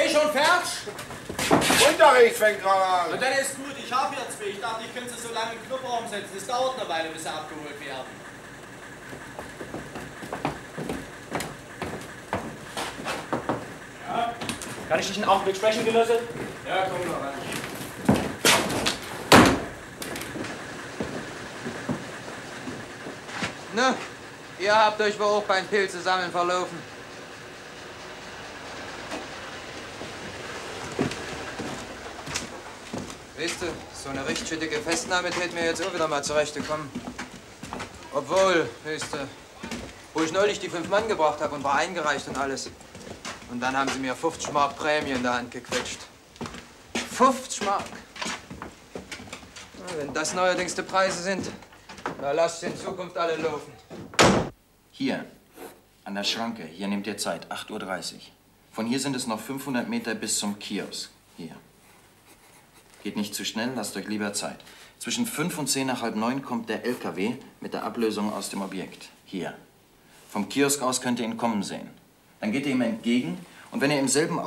Hey, schon fertig? Unterricht fängt gerade an. Und dann ist gut, ich habe hier zwei. Ich dachte, ich könnte sie so lange im Knopf umsetzen. Das dauert eine Weile, bis sie abgeholt werden. Ja? Kann ich dich einen Augenblick sprechen, Genosse? Ja, komm doch rein. Na, ihr habt euch wohl auch beim Pilze sammeln verlaufen. Weißt du, so eine richtig dicke Festnahme täte mir jetzt auch wieder mal zurechtgekommen. Obwohl, weißt du, wo ich neulich die 5 Mann gebracht habe und war eingereicht und alles. Und dann haben sie mir 50 Mark Prämie in der Hand gequetscht. 50 Mark! Na, wenn das neuerdings die Preise sind, da lasst in Zukunft alle laufen. Hier, an der Schranke. Hier nehmt ihr Zeit, 8:30 Uhr. Von hier sind es noch 500 Meter bis zum Kiosk. Hier. Geht nicht zu schnell, lasst euch lieber Zeit. Zwischen 5 und 10 nach halb 9 kommt der LKW mit der Ablösung aus dem Objekt. Hier. Vom Kiosk aus könnt ihr ihn kommen sehen. Dann geht ihr ihm entgegen und wenn ihr im selben